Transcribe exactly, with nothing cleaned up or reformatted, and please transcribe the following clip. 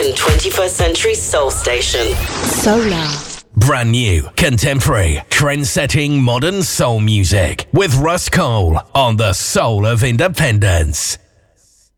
American twenty-first century soul station. Solar. Brand new, contemporary, trend-setting modern soul music with Russ Cole on the Soul of Independence.